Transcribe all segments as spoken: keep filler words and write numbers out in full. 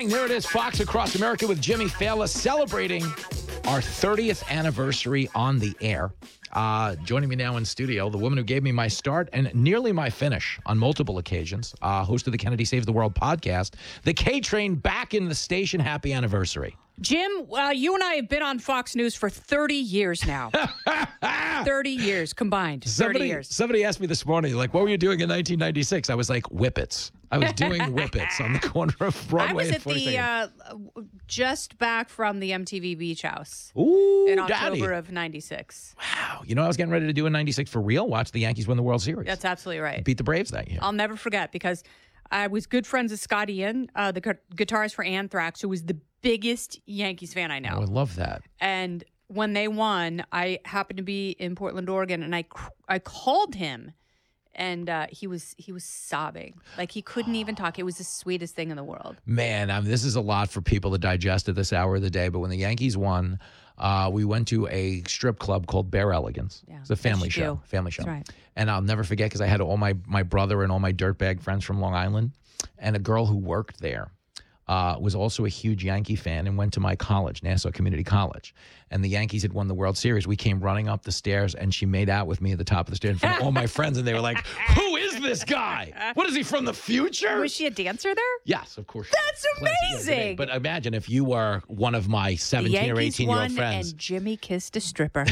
Bang, there it is. Fox Across America with Jimmy Fallon celebrating our thirtieth anniversary on the air. Uh, joining me now in studio, the woman who gave me my start and nearly my finish on multiple occasions, uh, host of the Kennedy Saves the World podcast, the K-Train back in the station. Happy anniversary. Jim, uh, you and I have been on Fox News for thirty years now. thirty years combined. Somebody, thirty years. Somebody asked me this morning, like, what were you doing in nineteen ninety-six? I was like, Whippets. I was doing Whippets on the corner of Broadway. I was and at the, uh, just back from the M T V Beach House. Ooh, in October Daddy. of ninety-six. Wow. You know, I was getting ready to do in ninety-six for real. Watch the Yankees win the World Series. That's absolutely right. Beat the Braves that year. I'll never forget because I was good friends with Scott Ian, uh, the gu- guitarist for Anthrax, who was the biggest Yankees fan I know. Oh, I love that. And when they won, I happened to be in Portland, Oregon, and I cr- I called him, and uh, he was he was sobbing, like he couldn't even talk. It was the sweetest thing in the world. Man, I mean, this is a lot for people to digest at this hour of the day. But when the Yankees won, uh, we went to a strip club called Bear Elegance. Yeah, It's a family as you show. do. Family show. That's right. And I'll never forget because I had all my my brother and all my dirtbag friends from Long Island, and a girl who worked there. Uh, was also a huge Yankee fan and went to my college, Nassau Community College. And the Yankees had won the World Series. We came running up the stairs, and she made out with me at the top of the stairs in front of all my friends. And they were like, who is this guy? What is he, from the future? Was she a dancer there? Yes, of course. That's Classic Yankee amazing. name. But imagine if you were one of my The seventeen or Yankees eighteen-year-old won, friends. and Jimmy kissed a stripper.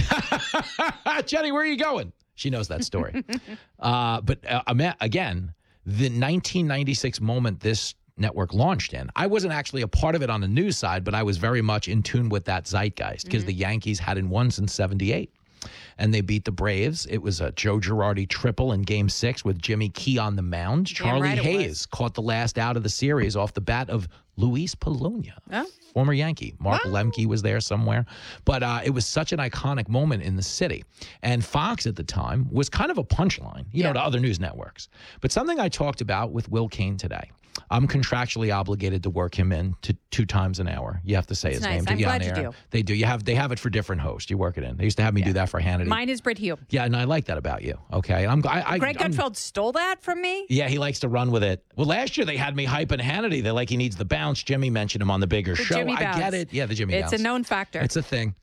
Jenny, where are you going? She knows that story. uh, but uh, ama- again, the nineteen ninety-six moment this network launched in, I wasn't actually a part of it on the news side, but I was very much in tune with that zeitgeist because mm-hmm. the Yankees hadn't won since seventy-eight. And they beat the Braves. It was a Joe Girardi triple in game six with Jimmy Key on the mound. Damn Charlie right it Hayes was. caught the last out of the series off the bat of Luis Polonia, Oh. former Yankee. Mark Wow. Lemke was there somewhere. But uh, it was such an iconic moment in the city. And Fox at the time was kind of a punchline, you Yeah. know, to other news networks. But something I talked about with Will Cain today. I'm contractually obligated to work him in to two times an hour. You have to say That's his nice. name to I'm get on glad you air. do. They do. You have they have it for different hosts. You work it in. They used to have me do that for Hannity. Mine is Britt Hume. Yeah, and I like that about you. Okay, I'm. I, I, Greg I'm, Gutfeld stole that from me. Yeah, he likes to run with it. Well, last year they had me hyping Hannity. They're like, he needs the bounce. Jimmy mentioned him on the bigger The show. Jimmy I get bounce. it. Yeah, the Jimmy It's bounce. a known factor. It's a thing.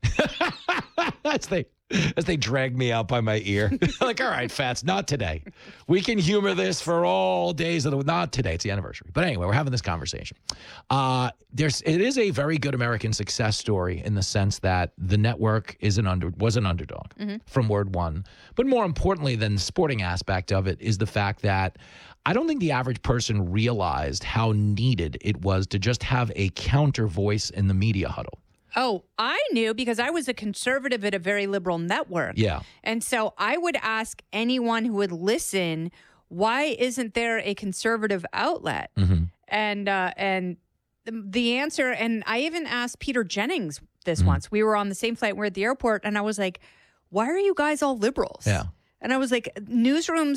As they as they drag me out by my ear. Like, all right, Fats, not today. We can humor this for all days of the not today. It's the anniversary. But anyway, we're having this conversation. Uh, there's it is a very good American success story in the sense that the network is an under was an underdog Mm-hmm. from word one. But more importantly than the sporting aspect of it is the fact that I don't think the average person realized how needed it was to just have a counter voice in the media huddle. Oh, I knew because I was a conservative at a very liberal network. Yeah. And so I would ask anyone who would listen, why isn't there a conservative outlet? Mm-hmm. And uh, and the, the answer, and I even asked Peter Jennings this mm-hmm. once. We were on the same flight. We're at the airport, and I was like, why are you guys all liberals? Yeah. And I was like, newsrooms